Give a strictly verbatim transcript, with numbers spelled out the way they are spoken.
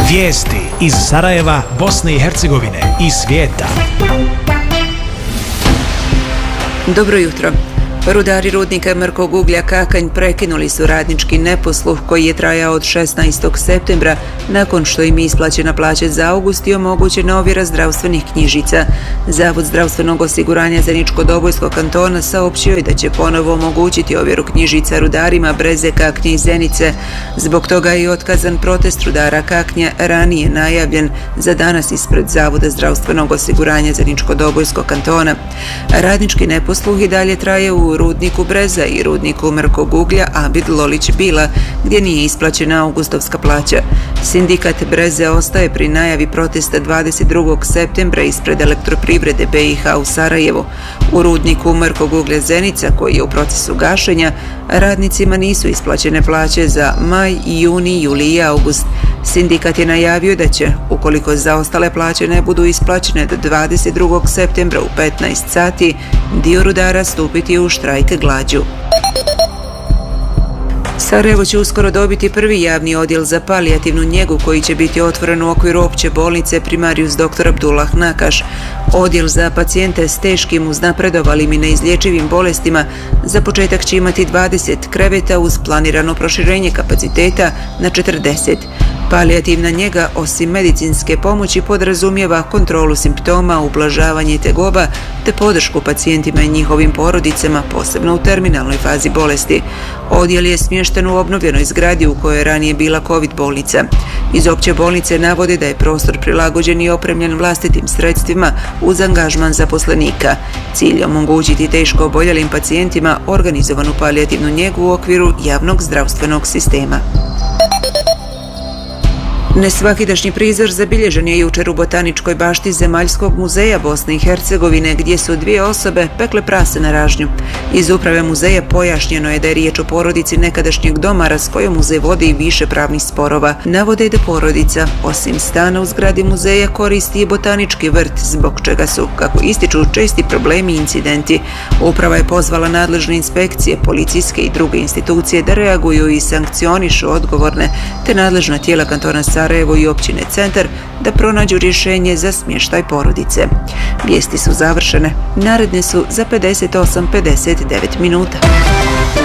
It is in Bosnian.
Vijesti iz Sarajeva, Bosne i Hercegovine i svijeta. Dobro jutro. Rudari rudnika Mrkog uglja Kakanj prekinuli su radnički neposluh koji je trajao od šesnaestog septembra nakon što im je isplaćena plaća za august i omogućena ovjera zdravstvenih knjižica. Zavod zdravstvenog osiguranja Zeničko-Dobojskog kantona saopćio je da će ponovo omogućiti ovjeru knjižica rudarima Breze, Kaknje i Zenice. Zbog toga je i otkazan protest rudara Kaknja, ranije najavljen za danas ispred Zavoda zdravstvenog osiguranja Zeničko-Dobojskog kantona. Radnički neposluh i dalje traje u rudniku Breza i rudniku Mrkog uglja Abid Lolić Bila, gdje nije isplaćena augustovska plaća. Sindikat Breze ostaje pri najavi protesta dvadeset drugog septembra ispred Elektroprivrede B i H u Sarajevu. U rudniku Mrkog uglja Zenica, koji je u procesu gašenja, radnicima nisu isplaćene plaće za maj, juni, juli i august. Sindikat je najavio da će, ukoliko zaostale plaće ne budu isplaćene do dvadeset drugog septembra u petnaest sati, dio rudara stupiti u štrajk glađu. Sarajevo će uskoro dobiti prvi javni odjel za palijativnu njegu koji će biti otvoren u okviru opće bolnice Primarius dr Abdullah Nakaš. Odjel za pacijente s teškim, uznapredovalim i neizlječivim bolestima za početak će imati dvadeset kreveta uz planirano proširenje kapaciteta na četrdeset. Palijativna njega, osim medicinske pomoći, podrazumijeva kontrolu simptoma, ublažavanje tegoba te podršku pacijentima i njihovim porodicama, posebno u terminalnoj fazi bolesti. Odjel je smješten u obnovljenoj zgradi u kojoj je ranije bila COVID bolnica. Iz opće bolnice navode da je prostor prilagođen i opremljen vlastitim sredstvima uz angažman zaposlenika. Cilj je omogućiti teško oboljelim pacijentima organizovanu palijativnu njegu u okviru javnog zdravstvenog sistema. Nesvakidašnji prizor zabilježen je jučer u botaničkoj bašti Zemaljskog muzeja Bosne i Hercegovine, gdje su dvije osobe pekle prase na ražnju. Iz uprave muzeja pojašnjeno je da je riječ o porodici nekadašnjeg domara s kojom muzej vodi više pravnih sporova. Navode da porodica, osim stana u zgradi muzeja, koristi i botanički vrt, zbog čega su, kako ističu, česti problemi i incidenti. Uprava je pozvala nadležne inspekcije, policijske i druge institucije da reaguju i sankcionišu odgovorne, te nadležna tijela kantona Sarajevo i općine Centar da pronađu rješenje za smještaj porodice. Vijesti su završene. Naredne su za pedeset osam pedeset devet minuta.